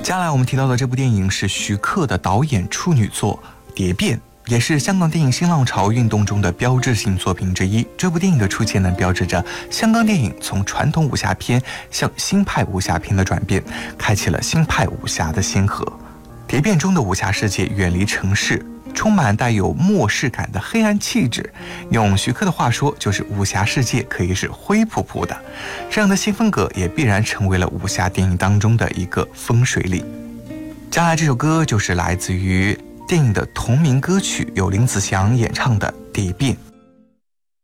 接下来我们提到的这部电影是徐克的导演处女作《蝶变》，也是香港电影新浪潮运动中的标志性作品之一。这部电影的出现呢，标志着香港电影从传统武侠片向新派武侠片的转变，开启了新派武侠的先河。蝶变中的武侠世界远离城市，充满带有末世感的黑暗气质，用徐克的话说，就是武侠世界可以是灰扑扑的。这样的新风格也必然成为了武侠电影当中的一个风水岭。接下来这首歌就是来自于电影的同名歌曲，由林子祥演唱的《蝶变》。